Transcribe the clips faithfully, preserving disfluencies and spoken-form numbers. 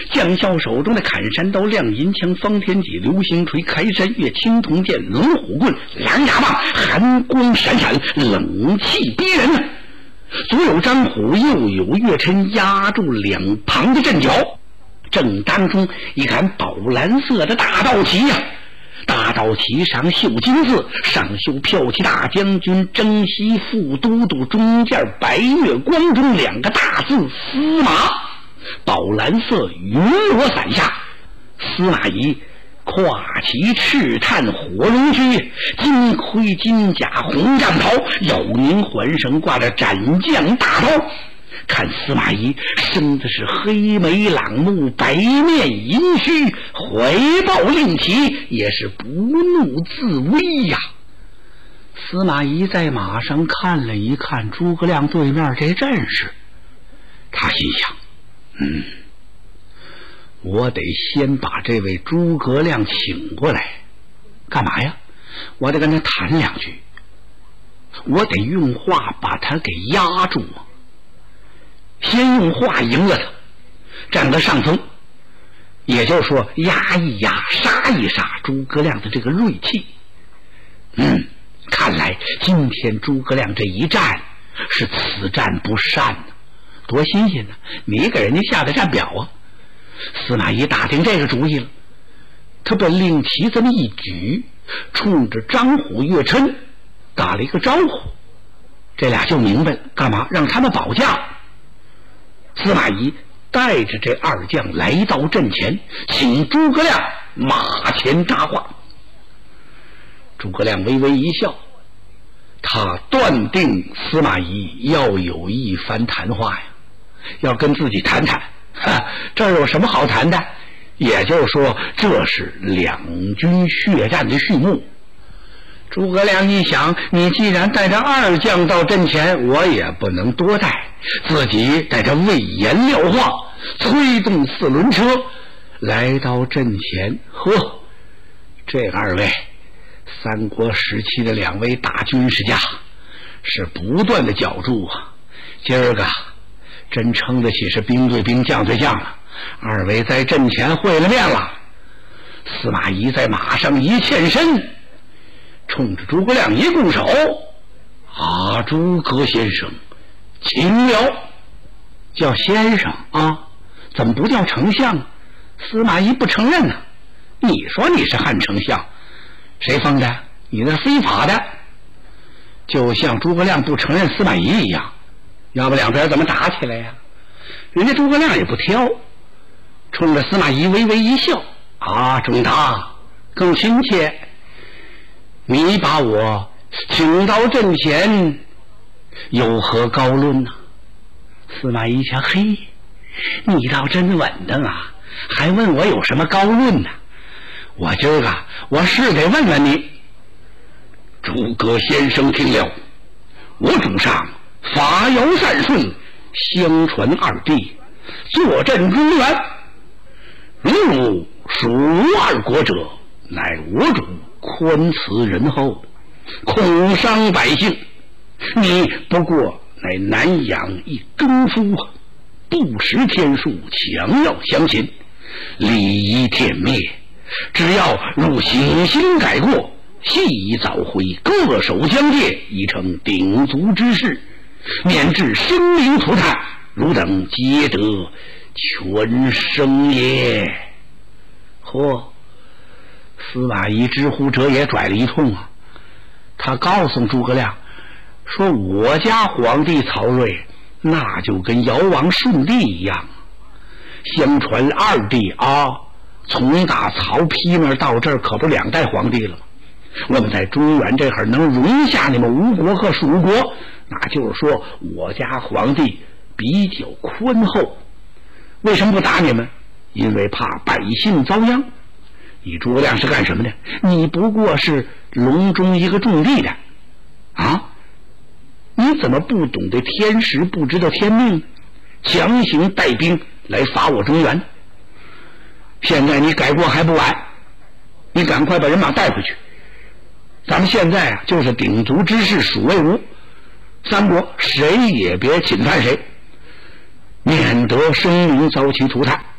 将校手中的砍山刀、亮银枪、方天戟、流星锤、开山月、青铜剑、龙虎棍、狼牙棒，寒光闪闪，冷气逼人。左有张虎，右有岳琛压住两旁的阵脚，正当中一杆宝蓝色的大道旗呀、啊，大道旗上绣金字，上绣骠骑大将军征西副都督中间白月光中两个大字司马。宝蓝色云罗伞下，司马懿跨骑赤炭火龙驹，金盔金甲红战袍，腰拧环绳挂着斩将大刀。看司马懿生的是黑眉朗目，白面银须，怀抱令旗，也是不怒自威呀。司马懿在马上看了一看诸葛亮对面这阵势，他心想，嗯，我得先把这位诸葛亮请过来。干嘛呀？我得跟他谈两句，我得用话把他给压住啊。先用话赢了他，占个上风，也就是说压一压，杀一杀诸葛亮的这个锐气。嗯，看来今天诸葛亮这一战是此战不善呢，多新鲜呢！你给人家下的战表啊！司马懿打听这个主意了，他把令旗这么一举，冲着张虎、岳琛打了一个招呼，这俩就明白了，干嘛让他们保驾。司马懿带着这二将来到阵前，请诸葛亮马前搭话。诸葛亮微微一笑，他断定司马懿要有一番谈话呀，要跟自己谈谈。哈，这有什么好谈的？也就是说，这是两军血战的序幕。诸葛亮一想，你既然带着二将到阵前，我也不能多带，自己带着魏延廖化，催动四轮车来到阵前。呵，这二位三国时期的两位大军事家是不断的角逐啊，今儿个真称得起是兵对兵，将对将了。二位在阵前会了面了。司马懿在马上一欠身，冲着诸葛亮一拱手，啊，诸葛先生请了。叫先生啊，怎么不叫丞相？司马懿不承认呢、啊。你说你是汉丞相，谁封的？你那是非法的。就像诸葛亮不承认司马懿一样，要不两边怎么打起来呀？人家诸葛亮也不挑，冲着司马懿微微一笑，啊，中大更亲切。你把我请到阵前，有何高论呢、啊？司马懿想，嘿，你倒真稳当啊，还问我有什么高论呢、啊？我今儿个我是得问问你。诸葛先生听了，我主上法摇善顺，相传二帝，坐镇中原，如汝属二国者，乃我主宽慈仁厚，恐伤百姓，你不过乃南阳一耕夫，不识天数，强要相侵，礼仪天灭。只要汝醒心改过，细早回各守疆界，已成鼎足之事，免致生灵涂炭，汝等皆得全生也。嚯！司马懿知乎者也拽了一通啊！他告诉诸葛亮说：“我家皇帝曹睿那就跟尧王舜帝一样，相传二帝啊，从打曹丕那到这儿可不两代皇帝了吗？我们在中原这会儿能容下你们吴国和蜀国，那就是说我家皇帝比较宽厚。为什么不打你们？因为怕百姓遭殃。你诸葛亮是干什么的？你不过是隆中一个种地的啊！你怎么不懂得天时，不知道天命，强行带兵来伐我中原？现在你改过还不晚，你赶快把人马带回去。咱们现在啊，就是鼎足之势，蜀魏吴三国谁也别侵犯谁，免得生灵遭其涂炭。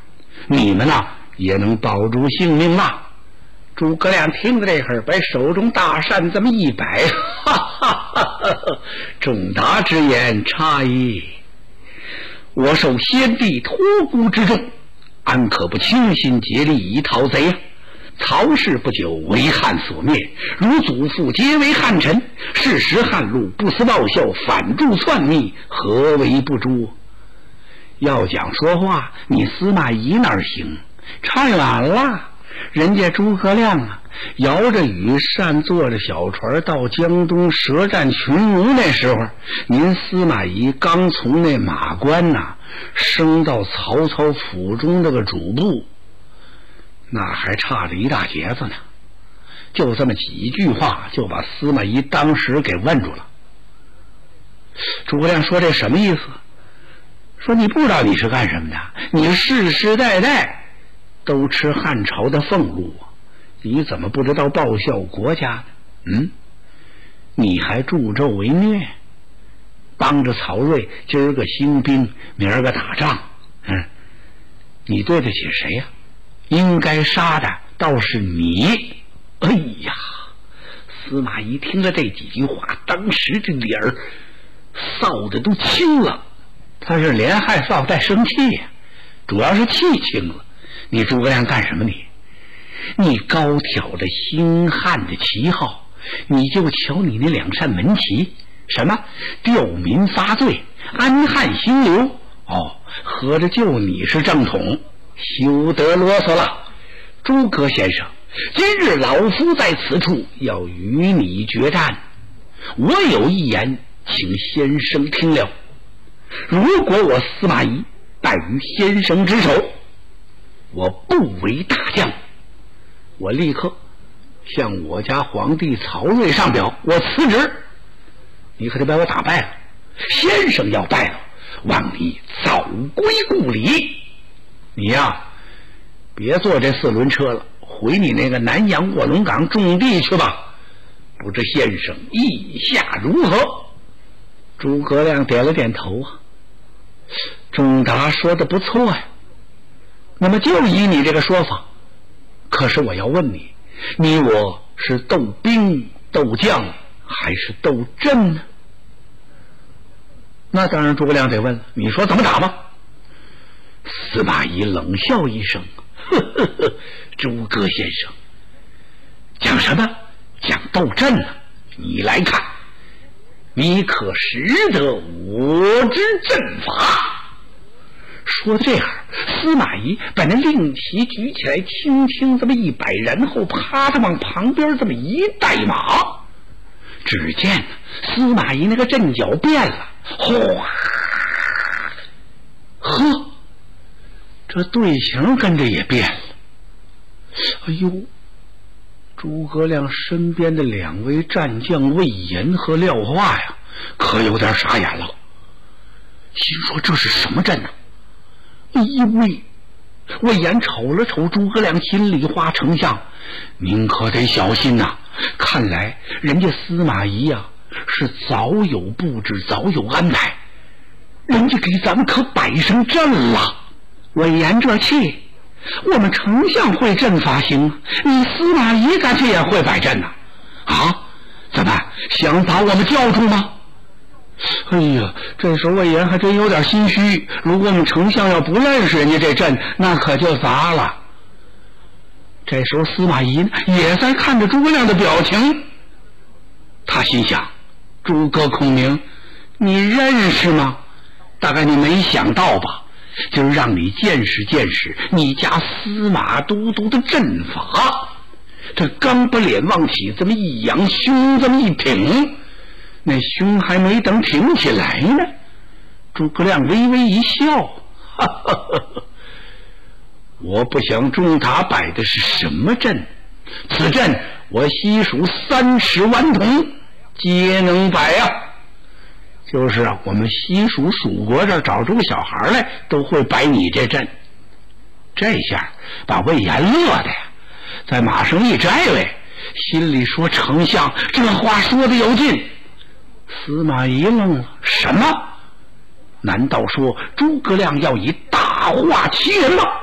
你们呐也能保住性命吗？诸葛亮听着这会儿，把手中大扇这么一摆，哈哈哈哈！仲达之言差矣，我受先帝托孤之重，安可不倾心竭力以讨贼啊？曹氏不久为汉所灭，如祖父皆为汉臣，是时汉禄不思报效，反助篡逆，何为不诛？要讲说话，你司马懿哪儿行？差远了。人家诸葛亮啊，摇着雨伞，坐着小船到江东舌战群儒，那时候您司马懿刚从那马关呐、啊、升到曹操府中这个主簿，那还差着一大截子呢。就这么几句话就把司马懿当时给问住了。诸葛亮说这什么意思？说你不知道你是干什么的，你世世代代都吃汉朝的俸禄，你怎么不知道报效国家呢？嗯，你还助纣为虐，帮着曹睿今儿个兴兵，明儿个打仗，嗯，你对得起谁呀、啊？应该杀的倒是你。哎呀，司马懿听了这几句话，当时这脸儿臊的都青了，他是连害臊带生气呀，主要是气青了。你诸葛亮干什么你？你高挑着兴汉的旗号，你就瞧你那两扇门旗，什么吊民发罪，安汉兴流，哦，合着就你是正统，休得啰嗦了。诸葛先生，今日老夫在此处要与你决战，我有一言请先生听了。如果我司马懿败于先生之手，我不为大将，我立刻向我家皇帝曹睿上表，我辞职。你可得把我打败了，先生要败了，望你早归故里。你呀，别坐这四轮车了，回你那个南阳卧龙岗种地去吧。不知先生意下如何？诸葛亮点了点头啊。仲达说的不错呀、啊，那么就以你这个说法，可是我要问你，你我是斗兵斗将还是斗阵呢？那当然诸葛亮得问了，你说怎么打吧？司马懿冷笑一声，呵呵呵，诸葛先生讲什么？讲斗阵呢？你来看，你可识得我之阵法？说到这样，司马懿把那令旗举起来，轻轻这么一摆，然后啪的往旁边这么一带马。只见司马懿那个阵脚变了，哗，呵，这队形跟着也变了。哎呦，诸葛亮身边的两位战将魏延和廖化呀，可有点傻眼了，心说这是什么阵呢、啊？哎呦喂！魏延瞅了瞅诸葛亮，心里话：丞相，您可得小心呐、啊！看来人家司马懿呀、啊、是早有布置，早有安排，人家给咱们可摆上阵了。魏延这气，我们丞相会阵法行，你司马懿干脆也会摆阵呐、啊？啊？怎么想把我们叫住吗？哎呀，这时候魏延还真有点心虚，如果我们丞相要不认识人家这阵，那可就砸了。这时候司马懿也在看着诸葛亮的表情，他心想，诸葛孔明你认识吗？大概你没想到吧，今儿让你见识见识你家司马都督的阵法。这刚把脸往起这么一扬，胸这么一挺，那胸还没等挺起来呢，诸葛亮微微一笑，哈哈哈哈，我不想仲达摆的是什么阵，此阵我悉数三十顽童皆能摆啊。就是啊，我们西蜀蜀国这儿找出个小孩来，都会摆你这阵。这下把魏延乐的呀，在马上一摘位，心里说：丞相这话说的有劲。司马懿愣了，什么？难道说诸葛亮要以大话欺人吗？